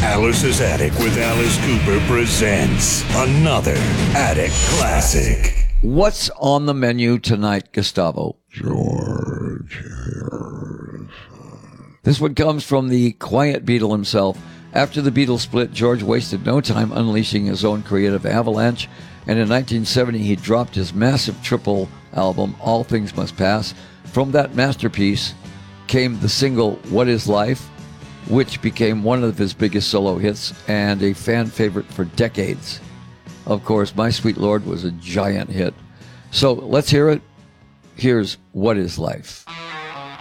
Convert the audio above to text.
Alice's Attic with Alice Cooper presents another Attic Classic. What's on the menu tonight, Gustavo? George Harrison. This one comes from the quiet Beatle himself. After the Beatles split, George wasted no time unleashing his own creative avalanche, and in 1970 he dropped his massive triple album, All Things Must Pass. From that masterpiece came the single, What Is Life?, which became one of his biggest solo hits and a fan favorite for decades. Of course, My Sweet Lord was a giant hit. So let's hear it. Here's What Is Life?